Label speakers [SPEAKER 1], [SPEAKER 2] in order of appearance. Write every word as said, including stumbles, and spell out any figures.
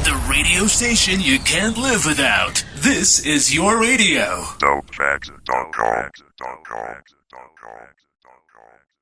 [SPEAKER 1] The radio station you can't live without. This is your radio.
[SPEAKER 2] Dope Facts dot com.